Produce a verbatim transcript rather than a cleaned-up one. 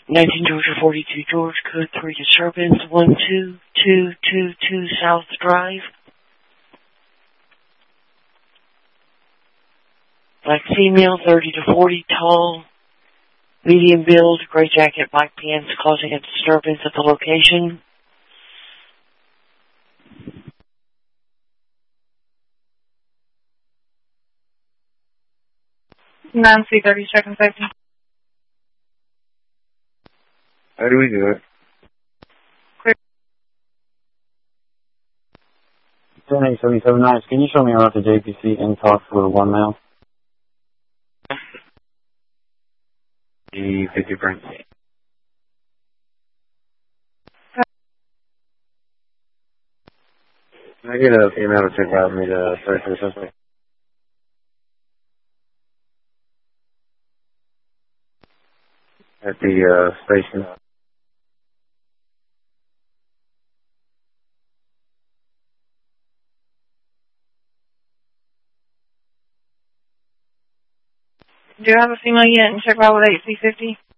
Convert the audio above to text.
nineteen Georgia forty-two George, code three disturbance, one two two two two South Drive. Black female, thirty to forty, tall, medium build, gray jacket, black pants, causing a disturbance at the location. nine C thirty, second safety. How do we do it? Clear. ten eight seven seven nine, can you show me around to J P C and talk for one mile? G fifty Frank. Can I get a female to check out me to search for the suspect? At the uh, station. Do you have a female yet? And check out with eight C fifty.